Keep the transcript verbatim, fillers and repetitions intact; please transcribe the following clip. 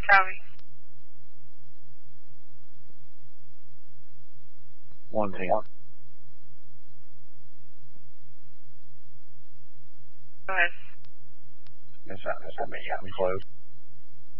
Copy. One ten. Go ahead. That's not, that's not me. I'm close.